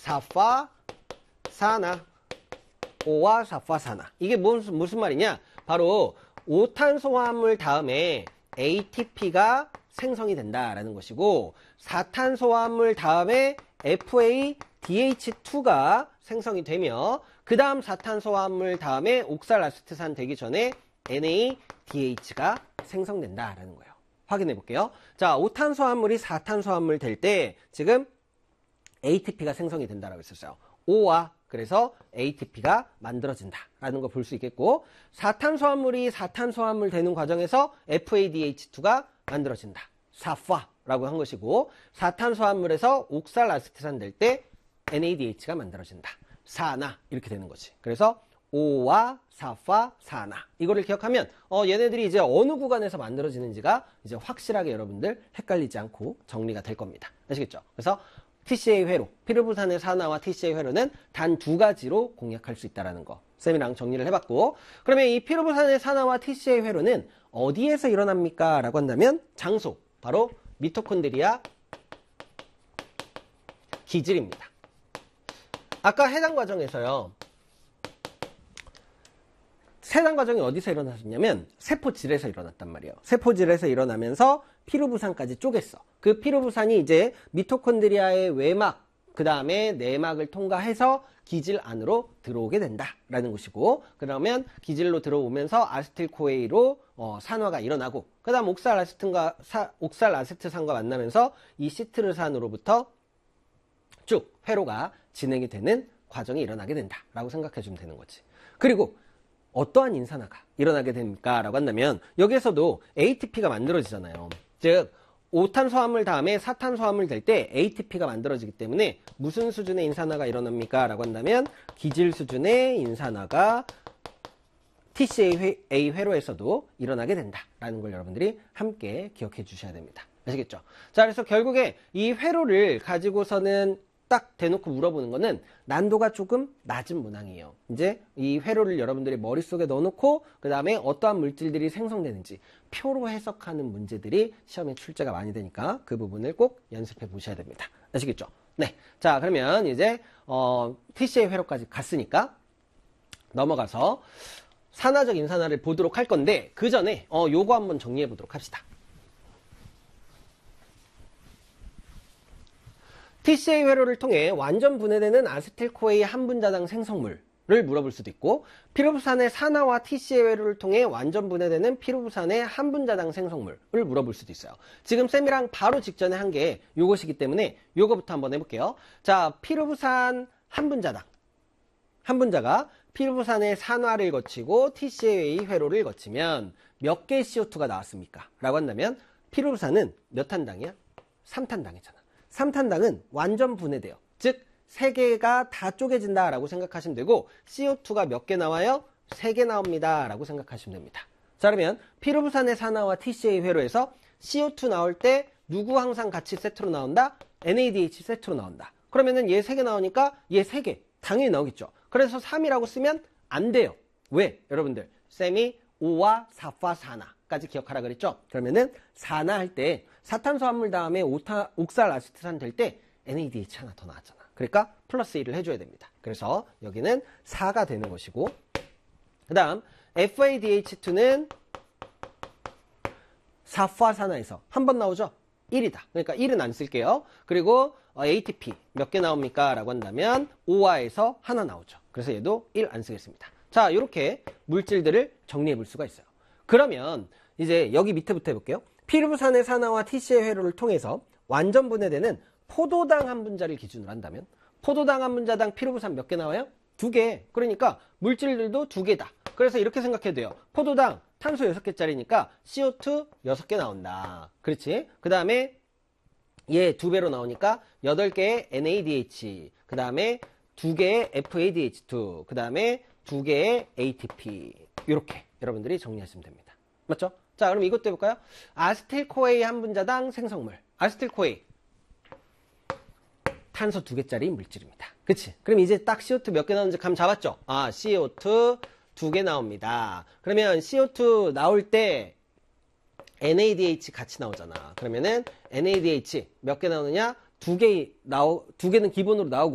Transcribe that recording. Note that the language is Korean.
사파사나. O와 사파사나. 이게 무슨 말이냐? 바로 5탄소화합물 다음에 ATP가 생성이 된다라는 것이고 4탄소화합물 다음에 FADH2가 생성이 되며 그 다음 4탄소화합물 다음에 옥살아세트산 되기 전에 NADH가 생성된다라는 거예요. 확인해 볼게요. 자, 5탄소화합물이 4탄소화합물 될 때 지금 ATP가 생성이 된다라고 했었어요. O와 그래서 ATP가 만들어진다라는 거 볼 수 있겠고 4탄소화합물이 4탄소화합물 되는 과정에서 FADH2가 만들어진다. 사파라고 한 것이고 4탄소화합물에서 옥살아세트산 될 때 NADH가 만들어진다. 사나 이렇게 되는 거지. 그래서 O와 사파, 사나 이거를 기억하면 얘네들이 이제 어느 구간에서 만들어지는지가 이제 확실하게 여러분들 헷갈리지 않고 정리가 될 겁니다. 아시겠죠? 그래서 TCA 회로, 피르부산의 산화와 TCA 회로는 단 두 가지로 공략할 수 있다는 거 쌤이랑 정리를 해봤고 그러면 이 피르부산의 산화와 TCA 회로는 어디에서 일어납니까? 라고 한다면 장소, 바로 미토콘드리아 기질입니다. 아까 해당 과정에서요. 해당 과정이 어디서 일어났었냐면 세포질에서 일어났단 말이에요. 세포질에서 일어나면서 피루부산까지 쪼갰어. 그 피루부산이 이제 미토콘드리아의 외막, 그 다음에 내막을 통과해서 기질 안으로 들어오게 된다라는 것이고 그러면 기질로 들어오면서 아세틸코에이로 산화가 일어나고 그 다음 옥살아세트산과 만나면서 이 시트르산으로부터 쭉 회로가 진행이 되는 과정이 일어나게 된다라고 생각해 주면 되는 거지. 그리고 어떠한 인산화가 일어나게 됩니까? 라고 한다면 여기에서도 ATP가 만들어지잖아요. 즉 5탄소화합물 다음에 4탄소화합물 될 때 ATP가 만들어지기 때문에 무슨 수준의 인산화가 일어납니까? 라고 한다면 기질 수준의 인산화가 TCA 회로에서도 일어나게 된다라는 걸 여러분들이 함께 기억해 주셔야 됩니다. 아시겠죠? 자, 그래서 결국에 이 회로를 가지고서는 딱 대놓고 물어보는 거는 난도가 조금 낮은 문항이에요. 이제 이 회로를 여러분들이 머릿속에 넣어놓고 그 다음에 어떠한 물질들이 생성되는지 표로 해석하는 문제들이 시험에 출제가 많이 되니까 그 부분을 꼭 연습해 보셔야 됩니다. 아시겠죠? 네. 자, 그러면 이제 TCA 회로까지 갔으니까 넘어가서 산화적 인산화를 보도록 할 건데 그 전에 요거 한번 정리해 보도록 합시다. TCA 회로를 통해 완전 분해되는 아세틸코에이 한 분자당 생성물을 물어볼 수도 있고 피루부산의 산화와 TCA 회로를 통해 완전 분해되는 피루부산의 한 분자당 생성물을 물어볼 수도 있어요. 지금 쌤이랑 바로 직전에 한 게 요것이기 때문에 요거부터 한번 해볼게요. 자, 피루부산 한 분자당 한 분자가 피루부산의 산화를 거치고 TCA 회로를 거치면 몇 개의 CO2가 나왔습니까? 라고 한다면 피루부산은 몇 탄당이야? 3탄당이잖아. 3탄당은 완전 분해돼요. 즉 3개가 다 쪼개진다 라고 생각하시면 되고 CO2가 몇 개 나와요? 3개 나옵니다 라고 생각하시면 됩니다. 자, 그러면 피루부산의 산화와 TCA 회로에서 CO2 나올 때 누구 항상 같이 세트로 나온다? NADH 세트로 나온다. 그러면은 얘 3개 나오니까 얘 3개 당연히 나오겠죠. 그래서 3이라고 쓰면 안 돼요. 왜? 여러분들 쌤이 O와 사파사나까지 기억하라 그랬죠? 그러면은 사나 할 때 4탄소화합물 다음에 옥살아세트산 될 때 NADH 하나 더 나왔잖아. 그러니까 플러스 1을 해줘야 됩니다. 그래서 여기는 4가 되는 것이고 그 다음 FADH2는 사파사나에서 한 번 나오죠? 1이다. 그러니까 1은 안 쓸게요. 그리고 ATP 몇 개 나옵니까? 라고 한다면 5화에서 하나 나오죠. 그래서 얘도 1 안 쓰겠습니다. 자, 이렇게 물질들을 정리해 볼 수가 있어요. 그러면 이제 여기 밑에부터 해볼게요. 피루부산의 산화와 TCA 회로를 통해서 완전 분해되는 포도당 한 분자를 기준으로 한다면 포도당 한 분자당 피루부산 몇 개 나와요? 2개. 그러니까 물질들도 2개다. 그래서 이렇게 생각해도 돼요. 포도당 탄소 6개짜리니까 CO2 6개 나온다. 그렇지? 그 다음에 얘 2배로 나오니까 8개의 NADH, 그 다음에 2개의 FADH2, 그 다음에 2개의 ATP. 이렇게 여러분들이 정리하시면 됩니다. 맞죠? 자, 그럼 이것도 해볼까요? 아세틸코에이 한 분자당 생성물. 아세틸코에이. 탄소 2개짜리 물질입니다. 그치? 그럼 이제 딱 CO2 몇 개 나오는지 감 잡았죠? 아, CO2 2개 나옵니다. 그러면 CO2 나올 때 NADH 같이 나오잖아. 그러면은 NADH 몇 개 나오느냐? 2개는 기본으로 나오고